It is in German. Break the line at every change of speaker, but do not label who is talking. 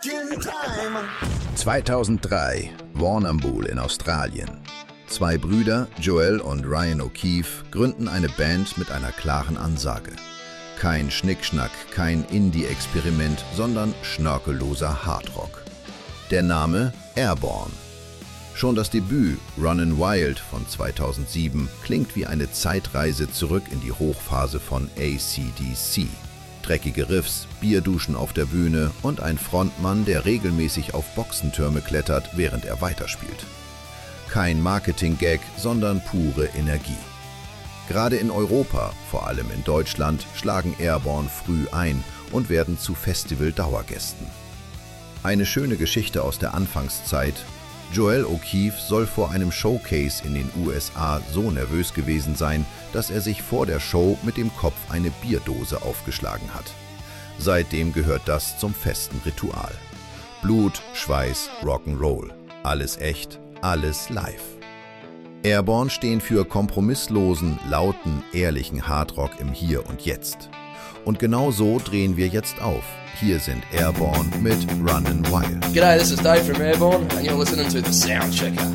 2003, Warrnambool in Australien. Zwei Brüder, Joel und Ryan O'Keefe, gründen eine Band mit einer klaren Ansage. Kein Schnickschnack, kein Indie-Experiment, sondern schnörkelloser Hardrock. Der Name Airborne. Schon das Debüt Runnin' Wild von 2007 klingt wie eine Zeitreise zurück in die Hochphase von AC/DC. Dreckige Riffs, Bierduschen auf der Bühne und ein Frontmann, der regelmäßig auf Boxentürme klettert, während er weiterspielt. Kein Marketing-Gag, sondern pure Energie. Gerade in Europa, vor allem in Deutschland, schlagen Airborne früh ein und werden zu Festival-Dauergästen. Eine schöne Geschichte aus der Anfangszeit: Joel O'Keefe soll vor einem Showcase in den USA so nervös gewesen sein, dass er sich vor der Show mit dem Kopf eine Bierdose aufgeschlagen hat. Seitdem gehört das zum festen Ritual. Blut, Schweiß, Rock'n'Roll. Alles echt, alles live. Airborne stehen für kompromisslosen, lauten, ehrlichen Hardrock im Hier und Jetzt. Und genau so drehen wir jetzt auf. Hier sind Airborne mit Runnin' Wild.
G'day, this is Dave from Airborne and you're listening to The Soundchecker.